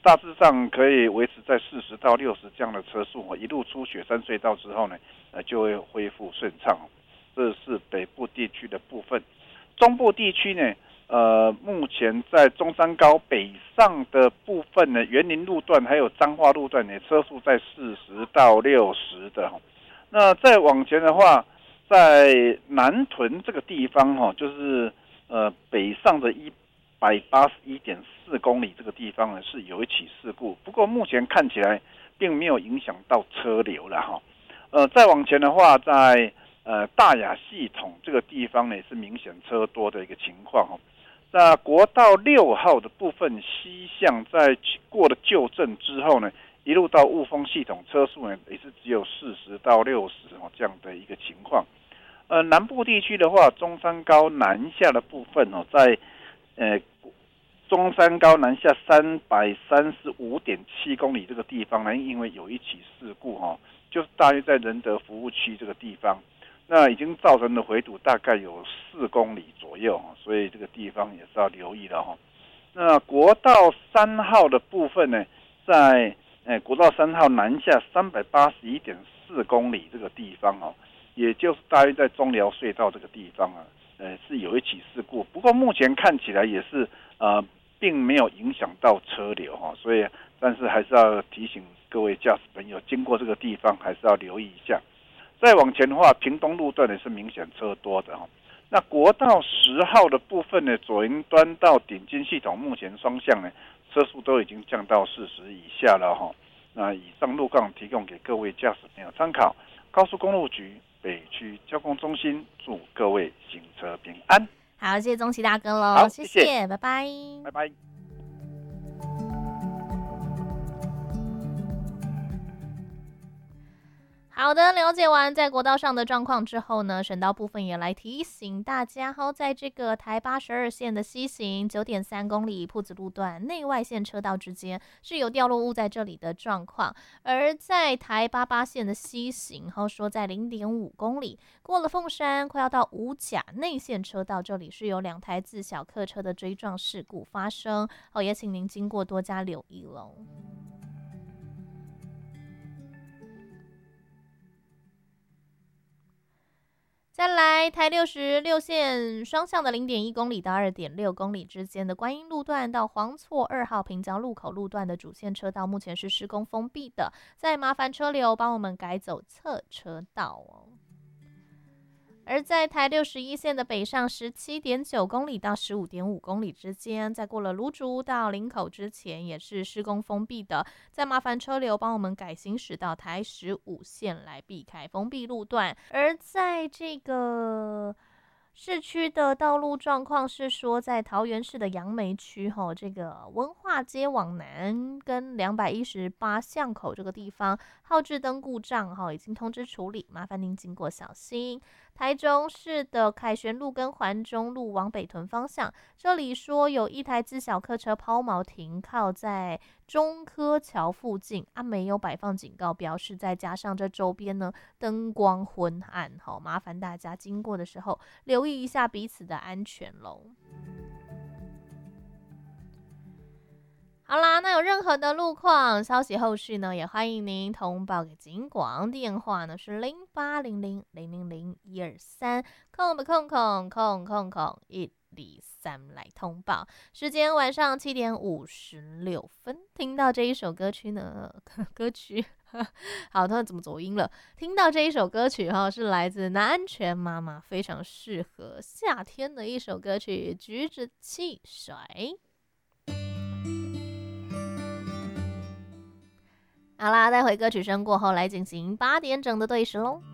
大致上可以维持在40到60这样的车速，一路出雪山隧道之后呢，就会恢复顺畅。这是北部地区的部分。中部地区呢，目前在中山高北上的部分呢，园林路段还有彰化路段呢，车速在40到60的。那再往前的话，在南屯这个地方就是北上的181.4公里这个地方呢，是有一起事故，不过目前看起来并没有影响到车流了哈。再往前的话，在大雅系统这个地方呢，是明显车多的一个情况哈。那国道6号的部分西向，在过了旧镇之后呢，一路到雾峰系统，车速呢也是只有40到60这样的一个情况。南部地区的话，中山高南下的部分在中山高南下335.7公里这个地方呢，因为有一起事故就是大约在仁德服务区这个地方，那已经造成的回堵大概有4公里左右，所以这个地方也是要留意的那国道3号的部分呢，在国道3号南下381.4公里这个地方也就是大约在中寮隧道这个地方是有一起事故，不过目前看起来也是并没有影响到车流所以但是还是要提醒各位驾驶朋友，经过这个地方还是要留意一下。再往前的话，屏东路段也是明显车多的那国道10号的部分呢，左营端到顶金系统，目前双向呢车速都已经降到40以下了那以上路况提供给各位驾驶朋友参考。高速公路局北区交通中心祝各位行车平安。 好，谢谢宗岐大哥喽， 好， 谢谢， 拜拜， 拜拜。 好的，了解完在国道上的状况之后呢，省道部分也来提醒大家在这个台82线的西行9.3公里朴子路段内外线车道之间是有掉落物在这里的状况，而在台88线的西行说在0.5公里过了凤山，快要到五甲内线车道，这里是有2台自小客车的追撞事故发生也请您经过多加留意喽。再来，台66线双向的0.1公里到2.6公里之间的观音路段到黄厝2号平交路口路段的主线车道，目前是施工封闭的，再麻烦车流帮我们改走侧车道而在台61线的北上17.9公里到15.5公里之间，在过了芦竹到林口之前也是施工封闭的，再麻烦车流帮我们改行驶到台15线来避开封闭路段。而在这个市区的道路状况是说，在桃园市的杨梅区这个文化街往南跟218巷口这个地方号志灯故障已经通知处理，麻烦您经过小心。台中市的凯旋路跟环中路往北屯方向，这里说有一台自小客车抛锚停靠在中科桥附近没有摆放警告标示，再加上这周边呢灯光昏暗麻烦大家经过的时候留意一下彼此的安全咯。好啦，那有任何的路况消息后续呢，也欢迎您通报给警广，电话呢是0800000123空123来通报。时间晚上7点56分，听到这一首歌曲呢，歌曲好，他怎么走音了？听到这一首歌曲是来自南安全妈妈，非常适合夏天的一首歌曲《橘子汽水》。好啦，待会歌曲声过后，来进行8点整的对时喽。